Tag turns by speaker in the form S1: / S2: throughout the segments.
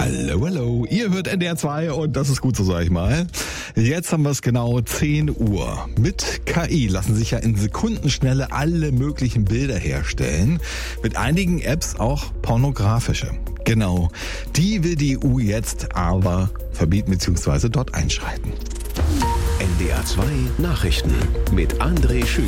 S1: Hallo, hallo. Ihr hört NDR 2 und das ist gut so, sag ich mal. Jetzt haben wir es genau 10 Uhr. Mit KI lassen sich ja in Sekundenschnelle alle möglichen Bilder herstellen. Mit einigen Apps auch pornografische. Genau. Die will die EU jetzt aber verbieten bzw. dort einschreiten.
S2: NDR 2 Nachrichten mit André Schünke.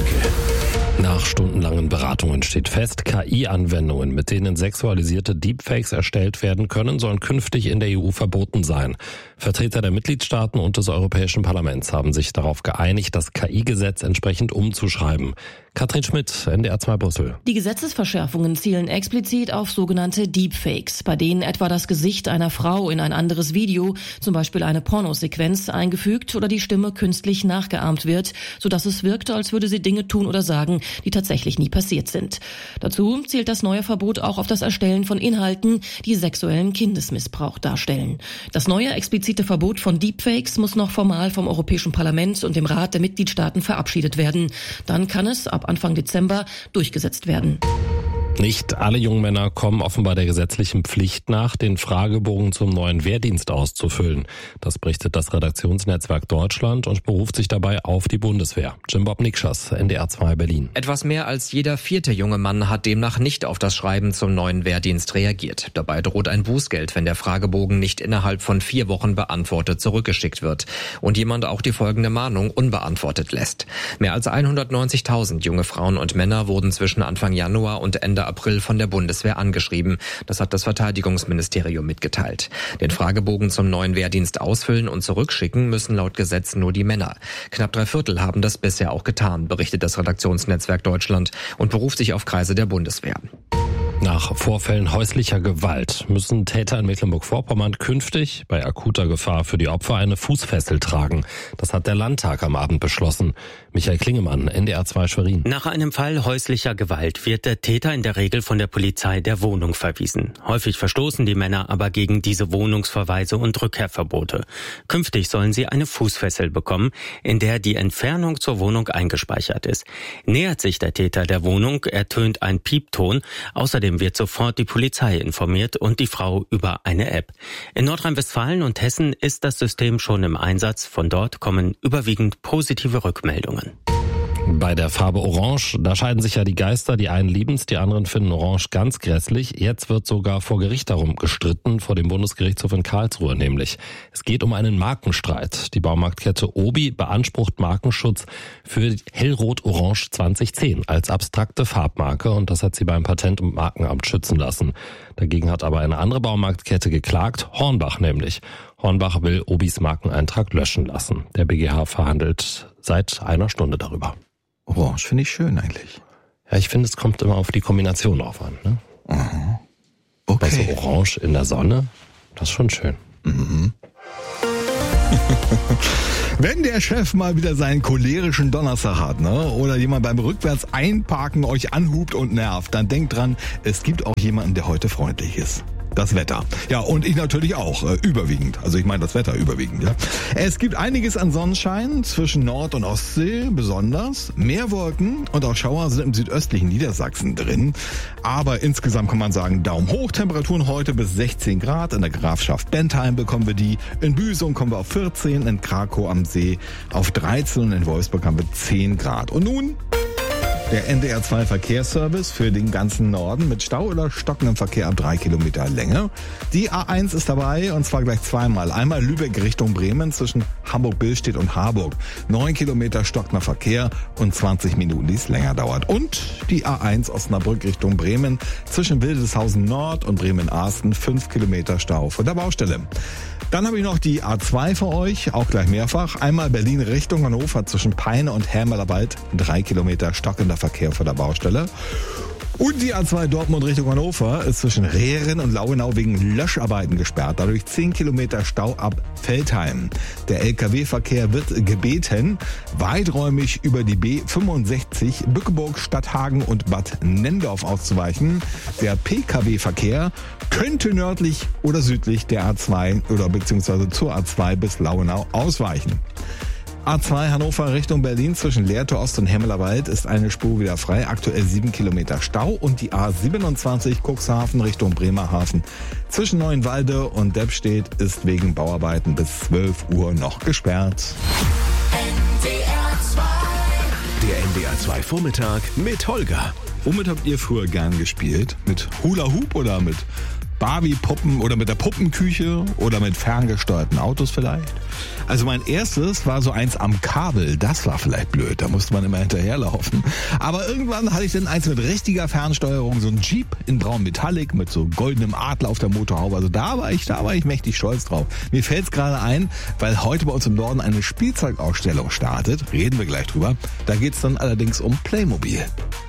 S3: Nach stundenlangen Beratungen steht fest, KI-Anwendungen, mit denen sexualisierte Deepfakes erstellt werden können, sollen künftig in der EU verboten sein. Vertreter der Mitgliedstaaten und des Europäischen Parlaments haben sich darauf geeinigt, das KI-Gesetz entsprechend umzuschreiben. Katrin Schmidt, NDR 2 Brüssel.
S4: Die Gesetzesverschärfungen zielen explizit auf sogenannte Deepfakes, bei denen etwa das Gesicht einer Frau in ein anderes Video, zum Beispiel eine Pornosequenz, eingefügt oder die Stimme künstlich nachgeahmt wird, sodass es wirkt, als würde sie Dinge tun oder sagen, die tatsächlich nie passiert sind. Dazu zielt das neue Verbot auch auf das Erstellen von Inhalten, die sexuellen Kindesmissbrauch darstellen. Das neue explizite Verbot von Deepfakes muss noch formal vom Europäischen Parlament und dem Rat der Mitgliedstaaten verabschiedet werden. Dann kann es ab Anfang Dezember durchgesetzt werden.
S3: Nicht alle jungen Männer kommen offenbar der gesetzlichen Pflicht nach, den Fragebogen zum neuen Wehrdienst auszufüllen. Das berichtet das Redaktionsnetzwerk Deutschland und beruft sich dabei auf die Bundeswehr. Jim-Bob Nikschas, NDR 2 Berlin.
S5: Etwas mehr als jeder 4. junge Mann hat demnach nicht auf das Schreiben zum neuen Wehrdienst reagiert. Dabei droht ein Bußgeld, wenn der Fragebogen nicht innerhalb von 4 Wochen beantwortet zurückgeschickt wird und jemand auch die folgende Mahnung unbeantwortet lässt. Mehr als 190.000 junge Frauen und Männer wurden zwischen Anfang Januar und Ende April von der Bundeswehr angeschrieben. Das hat das Verteidigungsministerium mitgeteilt. Den Fragebogen zum neuen Wehrdienst ausfüllen und zurückschicken müssen laut Gesetz nur die Männer. Knapp 3/4 haben das bisher auch getan, berichtet das Redaktionsnetzwerk Deutschland und beruft sich auf Kreise der Bundeswehr.
S3: Nach Vorfällen häuslicher Gewalt müssen Täter in Mecklenburg-Vorpommern künftig bei akuter Gefahr für die Opfer eine Fußfessel tragen. Das hat der Landtag am Abend beschlossen. Michael Klingemann, NDR 2 Schwerin.
S6: Nach einem Fall häuslicher Gewalt wird der Täter in der Regel von der Polizei der Wohnung verwiesen. Häufig verstoßen die Männer aber gegen diese Wohnungsverweise und Rückkehrverbote. Künftig sollen sie eine Fußfessel bekommen, in der die Entfernung zur Wohnung eingespeichert ist. Nähert sich der Täter der Wohnung, ertönt ein Piepton. Außerdem wird sofort die Polizei informiert und die Frau über eine App. In Nordrhein-Westfalen und Hessen ist das System schon im Einsatz. Von dort kommen überwiegend positive Rückmeldungen.
S3: Bei der Farbe Orange, da scheiden sich ja die Geister. Die einen lieben's, die anderen finden Orange ganz grässlich. Jetzt wird sogar vor Gericht darum gestritten, vor dem Bundesgerichtshof in Karlsruhe nämlich. Es geht um einen Markenstreit. Die Baumarktkette Obi beansprucht Markenschutz für Hellrot-Orange 2010 als abstrakte Farbmarke und das hat sie beim Patent- und Markenamt schützen lassen. Dagegen hat aber eine andere Baumarktkette geklagt, Hornbach nämlich. Hornbach will Obis Markeneintrag löschen lassen. Der BGH verhandelt seit einer Stunde darüber.
S1: Orange finde ich schön eigentlich.
S3: Ja, ich finde, es kommt immer auf die Kombination drauf an. Ne?
S1: Aha. Okay.
S3: Aber so Orange in der Sonne, das ist schon schön.
S1: Mhm. Wenn der Chef mal wieder seinen cholerischen Donnerstag hat, ne, oder jemand beim Rückwärts einparken euch anhupt und nervt, dann denkt dran, es gibt auch jemanden, der heute freundlich ist. Das Wetter. Ja, und ich natürlich auch, überwiegend. Also ich meine das Wetter überwiegend, ja. Es gibt einiges an Sonnenschein zwischen Nord- und Ostsee besonders. Mehr Wolken und auch Schauer sind im südöstlichen Niedersachsen drin. Aber insgesamt kann man sagen, Daumen hoch. Temperaturen heute bis 16 Grad. In der Grafschaft Bentheim bekommen wir die. In Büsum kommen wir auf 14, in Krakow am See auf 13 und in Wolfsburg haben wir 10 Grad. Und nun der NDR 2 Verkehrsservice für den ganzen Norden mit Stau oder stockendem Verkehr ab 3 Kilometer Länge. Die A1 ist dabei und zwar gleich zweimal. Einmal Lübeck Richtung Bremen zwischen Hamburg-Billstedt und Harburg. 9 Kilometer stockender Verkehr und 20 Minuten, die es länger dauert. Und die A1 Osnabrück Richtung Bremen zwischen Wildeshausen Nord und Bremen-Arsten 5 Kilometer Stau von der Baustelle. Dann habe ich noch die A2 für euch, auch gleich mehrfach. Einmal Berlin Richtung Hannover zwischen Peine und Hermelwald, 3 Kilometer stockender Verkehr vor der Baustelle. Und die A2 Dortmund Richtung Hannover ist zwischen Rehren und Lauenau wegen Löscharbeiten gesperrt. Dadurch 10 Kilometer Stau ab Veltheim. Der LKW-Verkehr wird gebeten, weiträumig über die B65 Bückeburg, Stadthagen und Bad Nendorf auszuweichen. Der Pkw-Verkehr könnte nördlich oder südlich der A2 oder beziehungsweise zur A2 bis Lauenau ausweichen. A2 Hannover Richtung Berlin zwischen Lehrte Ost und Hemmelerwald ist eine Spur wieder frei. Aktuell 7 Kilometer Stau. Und die A27 Cuxhaven Richtung Bremerhaven zwischen Neuenwalde und Deppstedt ist wegen Bauarbeiten bis 12 Uhr noch gesperrt.
S2: Der NDR 2 Vormittag mit Holger.
S1: Womit habt ihr früher gern gespielt? Mit Hula Hoop oder mit Barbie-Puppen oder mit der Puppenküche oder mit ferngesteuerten Autos vielleicht? Also mein erstes war so eins am Kabel. Das war vielleicht blöd, da musste man immer hinterherlaufen. Aber irgendwann hatte ich dann eins mit richtiger Fernsteuerung, so ein Jeep in braun Metallic mit so goldenem Adler auf der Motorhaube. Also da war ich mächtig stolz drauf. Mir fällt's gerade ein, weil heute bei uns im Norden eine Spielzeugausstellung startet. Reden wir gleich drüber. Da geht's dann allerdings um Playmobil.